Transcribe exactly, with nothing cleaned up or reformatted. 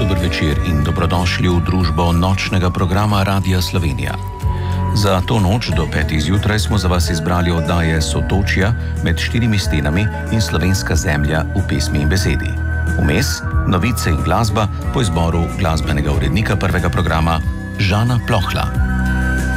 dober večer in dobrodošli v družbo nočnega programa Radia Slovenija. Za to noč do petih zjutraj smo za vas izbrali oddaje Sotočja, Med štirimi stenami in Slovenska zemlja v pesmi in besedi. Vmes novice in glasba po izboru glasbenega urednika prvega programa Žana Plohla.